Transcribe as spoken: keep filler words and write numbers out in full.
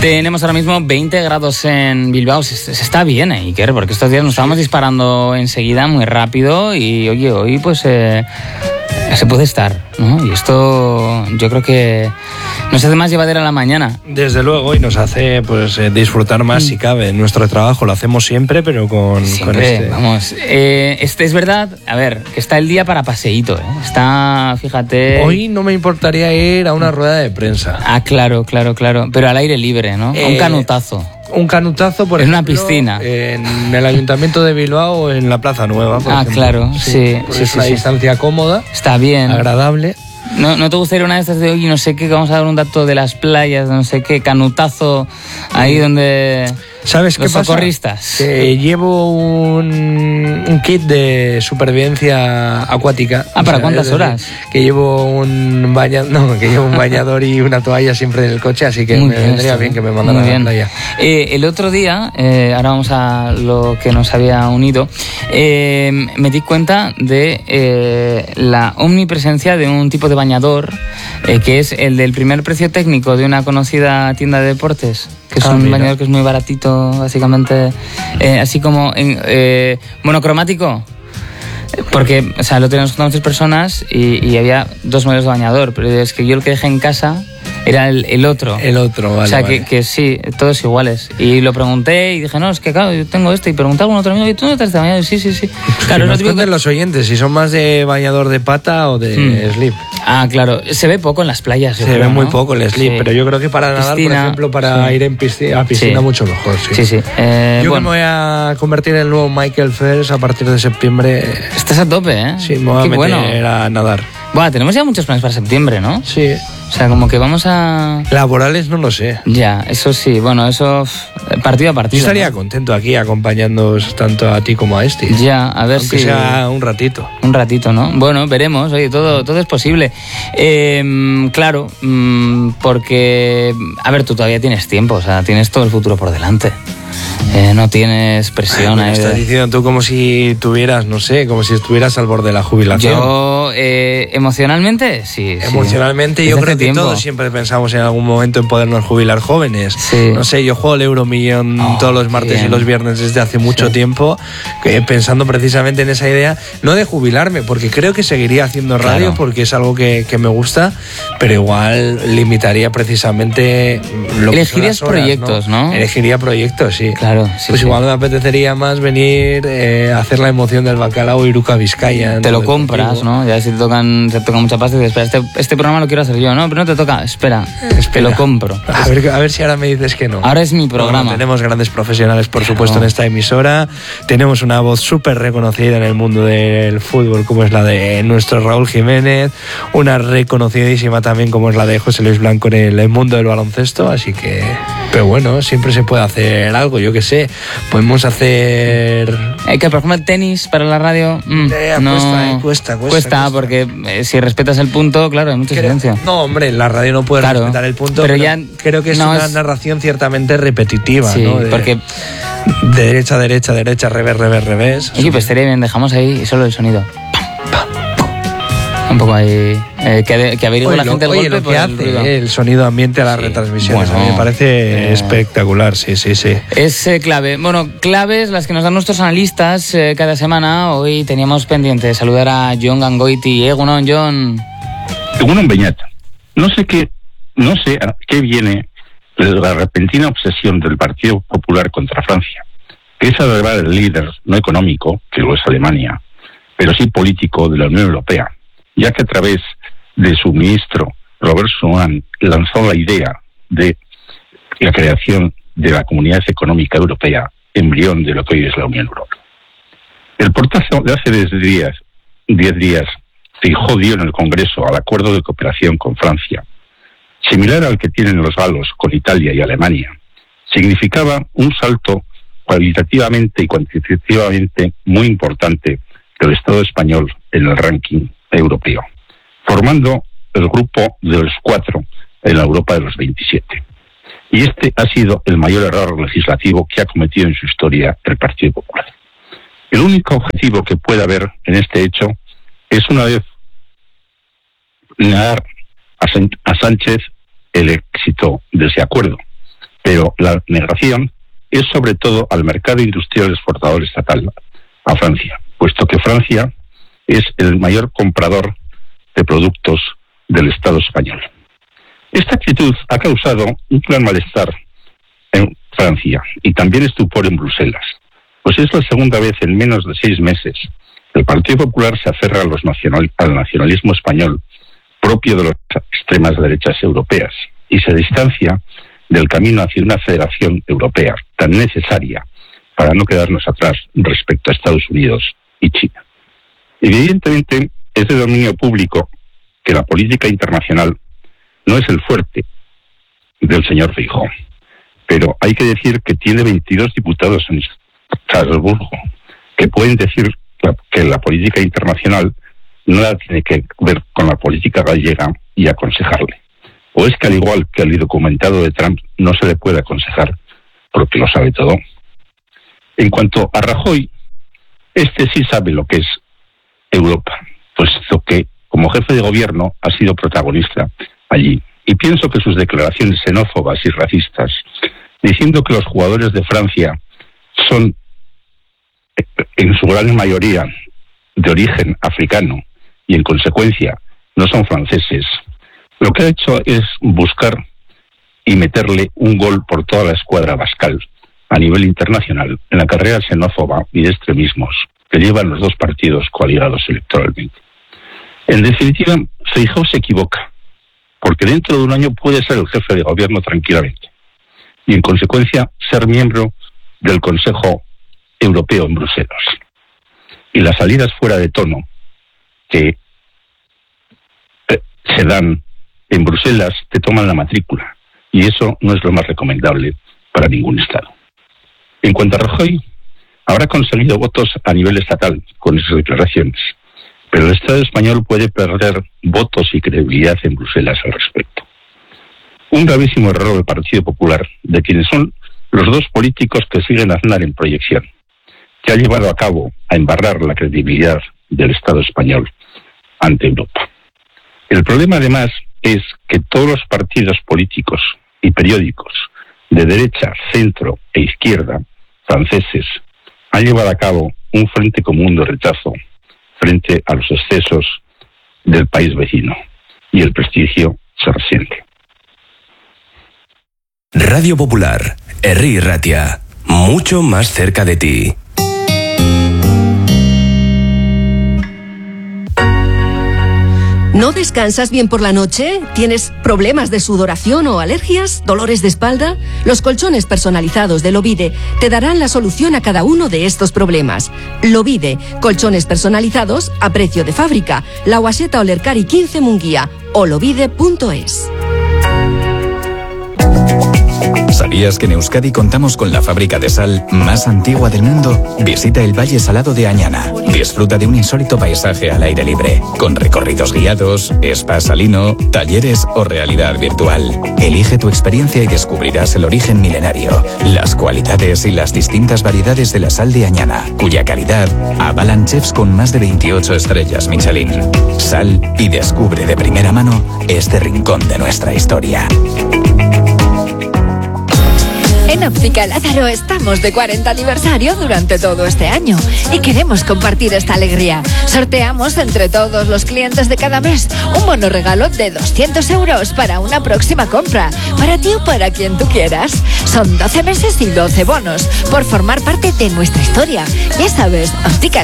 Tenemos ahora mismo veinte grados en Bilbao. Se, se está bien, ¿eh, Iker? Porque estos días nos estábamos disparando enseguida muy rápido y, oye, hoy pues eh, se puede estar, ¿no? Y esto yo creo que nos hace más llevadera la mañana. Desde luego, y nos hace pues eh, disfrutar más mm. si cabe. Nuestro trabajo lo hacemos siempre, pero con, siempre, con este... Vamos, eh, este es verdad, a ver, que está el día para paseíto, ¿eh? Está, fíjate... Hoy no me importaría ir a una rueda de prensa. Ah, claro, claro, claro, pero al aire libre, ¿no? Eh, un canutazo. Un canutazo, por en ejemplo, una piscina. En el Ayuntamiento de Bilbao o en la Plaza Nueva, por ah, ejemplo. claro, sí. sí, sí es sí, una sí. distancia cómoda. Está bien. Agradable. ¿No, ¿No te gustaría una de estas de hoy, no sé qué, que vamos a dar un dato de las playas, no sé qué, canutazo, ahí donde... ¿Sabes los qué pasa? Socorristas. Que llevo un, un kit de supervivencia acuática. Ah, ¿para o sea, cuántas decir, horas? Que llevo un baña, no, que llevo un bañador y una toalla siempre en el coche, así que Muy me bien vendría esto, bien que me mandaran muy a la bien. playa. Eh, el otro día, eh, ahora vamos a lo que nos había unido, eh, me di cuenta de eh, la omnipresencia de un tipo de bañador eh, que es el del primer precio técnico de una conocida tienda de deportes, que es ah, un mira. bañador que es muy baratito, básicamente, eh, así como en, eh, monocromático. Porque, o sea, lo teníamos con muchas personas y, y había dos modelos de bañador, pero es que yo el que dejé en casa era el, el otro. El otro, vale. O sea, vale. que, que sí, todos iguales. Y lo pregunté y dije, no, es que claro, yo tengo este. Y pregunté a algún otro amigo, ¿y tú no te has de bañador? Sí, sí, sí. Claro, nos cuenten que... los oyentes, si son más de bañador de pata o de mm. slip. Ah, claro. Se ve poco en las playas. Se creo, ve muy ¿no? poco el slip, sí. pero yo creo que para nadar, piscina, por ejemplo, para sí. ir en piscina, a piscina sí. mucho mejor. Sí, sí. sí. Eh, yo bueno. que me voy a convertir en el nuevo Michael Phelps a partir de septiembre. Estás a tope, ¿eh? Sí, me voy a Qué meter bueno. a nadar. Bueno, tenemos ya muchos planes para septiembre, ¿no? Sí. O sea, como que vamos a... Laborales no lo sé. Ya, eso sí. Bueno, eso partido a partido. Yo estaría ¿no? contento aquí acompañándoos tanto a ti como a este. Ya, a ver Aunque si... sea un ratito. Un ratito, ¿no? Bueno, veremos. Oye, todo, todo es posible. Eh, claro, porque... A ver, tú todavía tienes tiempo. O sea, tienes todo el futuro por delante. Eh, no tienes presión. Ay, me estás de... diciendo tú como si tuvieras, no sé, como si estuvieras al borde de la jubilación. Yo, eh, emocionalmente, sí. Emocionalmente sí. yo creo tiempo. que todos siempre pensamos en algún momento en podernos jubilar jóvenes. Sí. No sé, yo juego el Euromillón oh, todos los martes bien. y los viernes desde hace mucho sí. tiempo, que, pensando precisamente en esa idea, no de jubilarme, porque creo que seguiría haciendo radio, claro. porque es algo que, que me gusta, pero igual limitaría precisamente lo que Elegirías son las horas, proyectos, ¿no? ¿no? Elegiría proyectos, sí. Claro, sí, pues sí. igual me apetecería más venir eh, a hacer la emoción del bacalao Iruka Vizcaya. Te lo compras, ¿no? Ya si te tocan, te tocan mucha pasta y dices, espera, este, este programa lo quiero hacer yo, ¿no? Pero no te toca, espera, espera. te lo compro. A ver, a ver si ahora me dices que no. Ahora es mi programa. Bueno, tenemos grandes profesionales, por supuesto, no. en esta emisora. Tenemos una voz súper reconocida en el mundo del fútbol, como es la de nuestro Raúl Jiménez. Una reconocidísima también, como es la de José Luis Blanco en el mundo del baloncesto. Así que... Pero bueno, siempre se puede hacer algo, yo qué sé. Podemos hacer... Eh, que por ejemplo el tenis para la radio mm, eh, no cuesta, eh, cuesta, cuesta, cuesta, cuesta. porque eh, si respetas el punto, claro, hay mucho creo, silencio. No, hombre, en la radio no puedes claro, respetar el punto, pero, pero ya creo que es no una es... narración ciertamente repetitiva, sí, ¿no? De, porque... de derecha, derecha, derecha, revés, revés, revés. Oye, pues estaría bien, dejamos ahí solo el sonido. Un poco ahí... Eh, que, que averigüe la gente el oye, golpe lo que hace el, el sonido ambiente a las sí, retransmisiones. Bueno, a mí me parece eh, espectacular, sí, sí, sí. Es eh, clave. Bueno, claves las que nos dan nuestros analistas eh, cada semana. Hoy teníamos pendiente saludar a Jon Gangoiti. Egunon, Jon. Egunon, Beñat. No sé qué, no sé a qué viene la repentina obsesión del Partido Popular contra Francia, que es adorar el líder no económico, que lo es Alemania, pero sí político de la Unión Europea, ya que a través de su ministro Robert Schuman lanzó la idea de la creación de la Comunidad Económica Europea, embrión de lo que hoy es la Unión Europea. El portazo de hace diez días, diez días Feijóo dio en el Congreso al acuerdo de cooperación con Francia, similar al que tienen los galos con Italia y Alemania, significaba un salto cualitativamente y cuantitativamente muy importante del Estado español en el ranking europeo, formando el grupo de los cuatro en la Europa de los veintisiete. Y este ha sido el mayor error legislativo que ha cometido en su historia el Partido Popular. El único objetivo que puede haber en este hecho es una vez negar a Sánchez el éxito de ese acuerdo, Pero la negación es sobre todo al mercado industrial exportador estatal, a Francia, puesto que Francia es el mayor comprador de productos del Estado español. Esta actitud ha causado un gran malestar en Francia y también estupor en Bruselas, pues es la segunda vez en menos de seis meses que el Partido Popular se aferra a los nacional, al nacionalismo español propio de las extremas derechas europeas y se distancia del camino hacia una federación europea tan necesaria para no quedarnos atrás respecto a Estados Unidos y China. Evidentemente, es de dominio público que la política internacional no es el fuerte del señor Feijóo, pero hay que decir que tiene veintidós diputados en Estrasburgo que pueden decir que la política internacional no la tiene que ver con la política gallega y aconsejarle. O es que al igual que al documentado de Trump no se le puede aconsejar porque lo sabe todo. En cuanto a Rajoy, este sí sabe lo que es Europa, puesto que como jefe de gobierno ha sido protagonista allí. Y pienso que sus declaraciones xenófobas y racistas, diciendo que los jugadores de Francia son en su gran mayoría de origen africano y en consecuencia no son franceses, lo que ha hecho es buscar y meterle un gol por toda la escuadra bascal a nivel internacional en la carrera xenófoba y de extremismos que llevan los dos partidos coaligados electoralmente. En definitiva, Feijóo se equivoca, porque dentro de un año puede ser el jefe de gobierno tranquilamente y en consecuencia ser miembro del Consejo Europeo en Bruselas. Y las salidas fuera de tono que se dan en Bruselas te toman la matrícula y eso no es lo más recomendable para ningún Estado. En cuanto a Rajoy, habrá conseguido votos a nivel estatal con esas declaraciones, pero el Estado español puede perder votos y credibilidad en Bruselas al respecto. Un gravísimo error del Partido Popular, de quienes son los dos políticos que siguen a Aznar en proyección, que ha llevado a cabo a embarrar la credibilidad del Estado español ante Europa. El problema, además, es que todos los partidos políticos y periódicos de derecha, centro e izquierda franceses han llevado a cabo un frente común de rechazo frente a los excesos del país vecino y el prestigio se resiente. Radio Popular, Herri Ratia, mucho más cerca de ti. ¿No descansas bien por la noche? ¿Tienes problemas de sudoración o alergias? ¿Dolores de espalda? Los colchones personalizados de Lovide te darán la solución a cada uno de estos problemas. Lovide, colchones personalizados a precio de fábrica. La Guaseta Olercari quince Munguía o lovide punto es. ¿Sabías que en Euskadi contamos con la fábrica de sal más antigua del mundo? Visita el Valle Salado de Añana. Disfruta de un insólito paisaje al aire libre, con recorridos guiados, spa salino, talleres o realidad virtual. Elige tu experiencia y descubrirás el origen milenario, las cualidades y las distintas variedades de la sal de Añana, cuya calidad avalan chefs con más de veintiocho estrellas Michelin. Sal y descubre de primera mano este rincón de nuestra historia. En Óptica Lázaro estamos de cuarenta aniversario durante todo este año y queremos compartir esta alegría. Sorteamos entre todos los clientes de cada mes un bono regalo de doscientos euros para una próxima compra, para ti o para quien tú quieras. Son doce meses y doce bonos por formar parte de nuestra historia. Ya sabes, Óptica